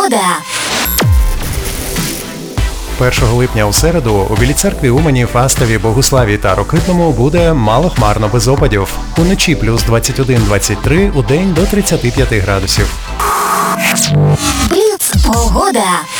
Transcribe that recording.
Погода. 1 липня у середу у Білій Церкві, Умані, Фастові, Богуславі та Рокитному буде малохмарно без опадів. Уночі плюс 21-23, удень до 35 градусів. Бліц. Погода.